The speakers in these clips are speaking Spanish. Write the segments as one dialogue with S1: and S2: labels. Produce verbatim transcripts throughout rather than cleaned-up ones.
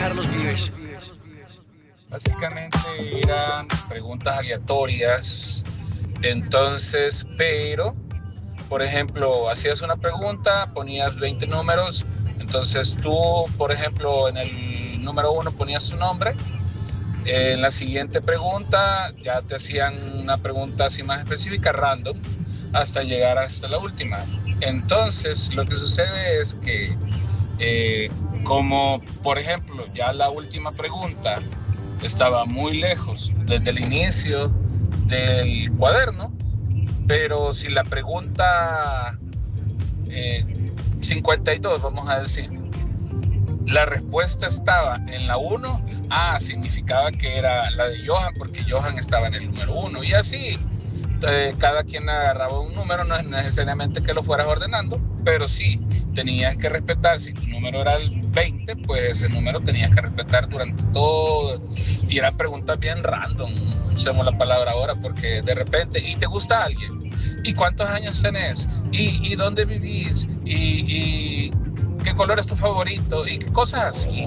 S1: Carlos Vives.
S2: Básicamente eran preguntas aleatorias, entonces, pero, por ejemplo, hacías una pregunta, ponías veinte números, entonces tú, por ejemplo, en el número uno ponías tu nombre, en la siguiente pregunta ya te hacían una pregunta así más específica, random, hasta llegar hasta la última. Entonces, lo que sucede es que, eh, como, por ejemplo, ya la última pregunta estaba muy lejos desde el inicio del cuaderno, pero si la pregunta eh, cincuenta y dos, vamos a decir, la respuesta estaba en la uno, ah, significaba que era la de Johan, porque Johan estaba en el número uno, y así eh, cada quien agarraba un número, no es necesariamente que lo fueras ordenando, pero sí tenías que respetar. Si tu número era el veinte, pues ese número tenías que respetar durante todo, y eran preguntas bien random, usemos la palabra ahora, porque de repente, ¿y te gusta alguien? ¿Y cuántos años tenés? ¿Y, y dónde vivís? ¿Y, y qué color es tu favorito? Y qué cosas así.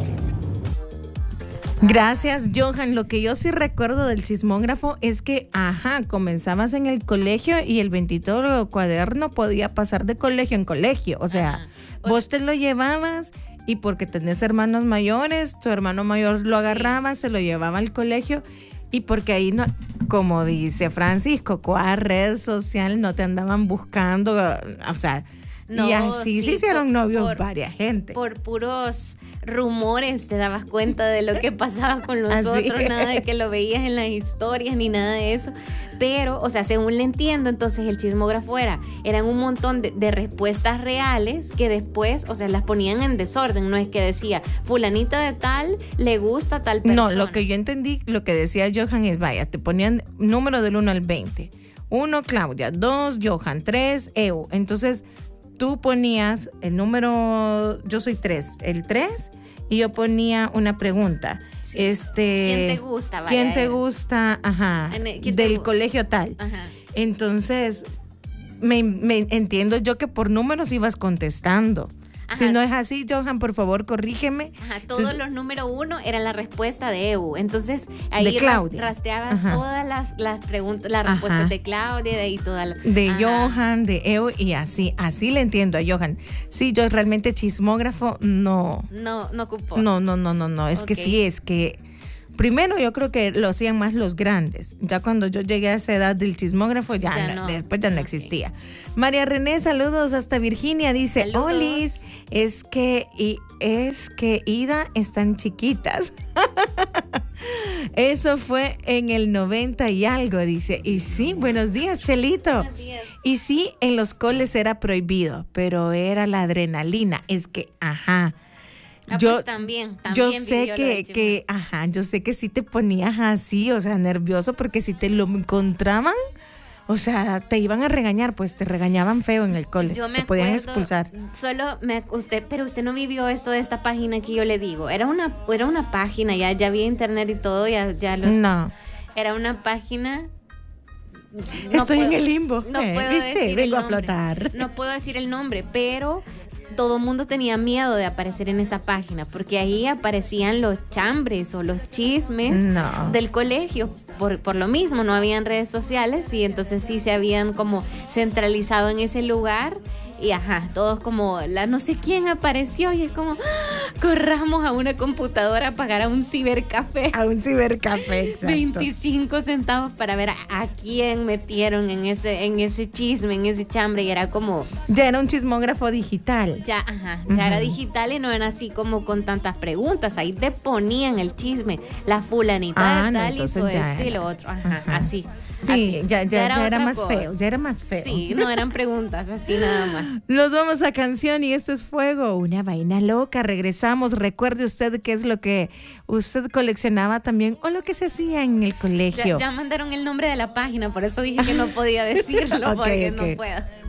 S3: Gracias, Johan. Lo que yo sí recuerdo del chismógrafo es que, ajá, comenzabas en el colegio y el bendito cuaderno podía pasar de colegio en colegio. O sea, ajá. Vos te lo llevabas y porque tenés hermanos mayores, tu hermano mayor lo agarraba, sí. Se lo llevaba al colegio, y porque ahí, no, como dice Francisco, ¿cuál red social no te andaban buscando? O sea... No, y así sí, se hicieron por, novios por, varias gente.
S4: Por puros rumores te dabas cuenta de lo que pasaba con los otros, nada de que lo veías en las historias ni nada de eso. Pero, o sea, según le entiendo, entonces el chismógrafo era, eran un montón de, de respuestas reales que después, o sea, las ponían en desorden. No es que decía, fulanita de tal le gusta tal persona.
S3: No, lo que yo entendí, lo que decía Johan es, vaya, te ponían número del uno al veinte. uno, Claudia. dos, Johan. tres, Eu. Entonces... tú ponías el número, yo soy tres, el tres, y yo ponía una pregunta.
S4: Sí.
S3: Este,
S4: ¿Quién te gusta? Vaya,
S3: ¿Quién te gusta? Ajá.
S4: El,
S3: del
S4: te...
S3: colegio tal.
S4: Ajá.
S3: Entonces, me, me entiendo yo que por números ibas contestando.
S4: Ajá.
S3: Si no es así, Johan, por favor, corrígeme.
S4: Ajá, todos Entonces, los número uno eran la respuesta de Eu. Entonces, ahí
S3: de
S4: ras, rastreabas Ajá. todas las, las preguntas, las Ajá. respuestas de Claudia, de ahí toda la,
S3: de Ajá. Johan, de Eu, y así, así le entiendo a Johan. Sí, yo realmente chismógrafo, no.
S4: No, no ocupó.
S3: No, no, no, no, no. Es okay. que sí, es que primero yo creo que lo hacían más los grandes. Ya cuando yo llegué a esa edad del chismógrafo, ya, ya no. después ya no okay. existía. María René, saludos hasta Virginia, dice, saludos. Olis, es que, y, es que Ida están chiquitas. Eso fue en el noventa y algo, dice. Y sí, buenos días, Chelito.
S4: Buenos días.
S3: Y sí, en los coles era prohibido, pero era la adrenalina. Es que, ajá.
S4: Ah, yo pues también, también
S3: yo sé que, que, ajá, yo sé que si te ponías así, o sea, nervioso, porque si te lo encontraban, o sea, te iban a regañar, pues te regañaban feo en el cole,
S4: yo me
S3: te podían
S4: acuerdo,
S3: expulsar.
S4: Solo me, usted, pero usted no vivió esto de esta página que yo le digo. Era una, era una página, ya, ya había internet y todo, ya, ya los.
S3: No.
S4: Era una página.
S3: No Estoy
S4: puedo,
S3: en el limbo.
S4: No
S3: eh,
S4: puedo
S3: ¿viste?
S4: decir
S3: Vengo
S4: el
S3: a flotar.
S4: No puedo decir el nombre, pero todo el mundo tenía miedo de aparecer en esa página, porque ahí aparecían los chambres o los chismes
S3: no.
S4: del colegio. Por, por lo mismo, no habían redes sociales y entonces sí se habían como centralizado en ese lugar. Y ajá, todos como, la no sé quién apareció y es como, ¡ah! Corramos a una computadora a pagar a un cibercafé.
S3: A un cibercafé, exacto.
S4: veinticinco centavos para ver a, a quién metieron en ese, en ese chisme, en ese chambre, y era como...
S3: Ya era un chismógrafo digital.
S4: Ya, ajá, ya uh-huh. era digital y no era así como con tantas preguntas. Ahí te ponían el chisme, la fulanita
S3: ah,
S4: de
S3: no,
S4: tal hizo esto
S3: era.
S4: y lo otro, ajá,
S3: Ajá.
S4: así.
S3: Sí,
S4: así.
S3: ya, ya, ya, era,
S4: ya
S3: era más
S4: cosa.
S3: feo, ya era más feo.
S4: Sí, no eran preguntas, así nada más.
S3: Nos vamos a canción y esto es Fuego, una vaina loca. Regresamos. Recuerde usted qué es lo que usted coleccionaba también o lo que se hacía en el colegio.
S4: Ya, ya mandaron el nombre de la página, por eso dije que no podía decirlo, okay, porque okay. no puedo.